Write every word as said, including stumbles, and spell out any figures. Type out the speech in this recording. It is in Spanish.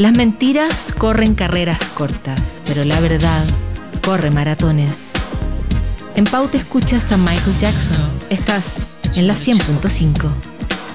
Las mentiras corren carreras cortas, pero la verdad corre maratones. En Pauta escuchas a Michael Jackson. Estás en la cien punto cinco.